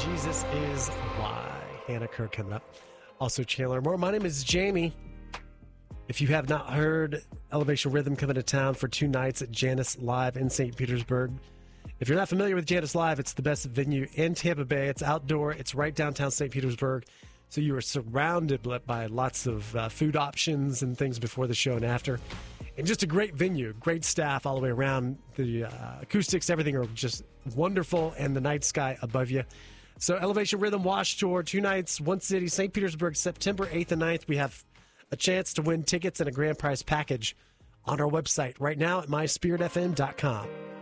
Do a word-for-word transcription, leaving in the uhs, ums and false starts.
Jesus Is Why. Hannah Kerr coming up. Also Chandler Moore. My name is Jamie. If you have not heard, Elevation Rhythm coming to town for two nights at Janice Live in Saint Petersburg. If you're not familiar with Janice Live, it's the best venue in Tampa Bay. It's outdoor. It's right downtown Saint Petersburg. So you are surrounded by lots of uh, food options and things before the show and after. And just a great venue, great staff all the way around. The uh, acoustics, everything are just wonderful, and the night sky above you. So Elevation Rhythm Wash Tour, two nights, one city, Saint Petersburg, September eighth and ninth. We have a chance to win tickets and a grand prize package on our website right now at my spirit f m dot com.